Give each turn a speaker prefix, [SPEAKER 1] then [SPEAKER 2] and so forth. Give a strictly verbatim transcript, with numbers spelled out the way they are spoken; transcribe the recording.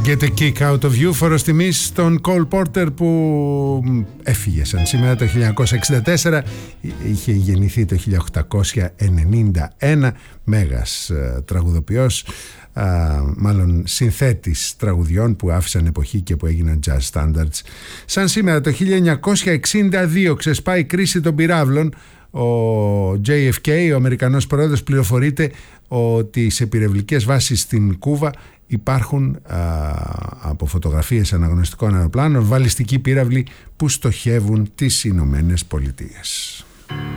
[SPEAKER 1] Get a Kick Out of You, φορος τιμής στον Cole Porter που έφυγε σαν σήμερα το χίλια εννιακόσια εξήντα τέσσερα. Είχε γεννηθεί το χίλια οκτακόσια ενενήντα ένα, μέγας uh, τραγουδοποιός, uh, μάλλον συνθέτης τραγουδιών που άφησαν εποχή και που έγιναν jazz standards. Σαν σήμερα το χίλια εννιακόσια εξήντα δύο ξεσπάει η κρίση των πυράβλων. Ο τζέι εφ κέι, ο Αμερικανός πρόεδρος, πληροφορείται ότι σε πυρευλικές βάσεις στην Κούβα υπάρχουν α, από φωτογραφίες αναγνωστικών αεροπλάνων βαλιστικοί πύραυλοι που στοχεύουν τις Ηνωμένες Πολιτείες.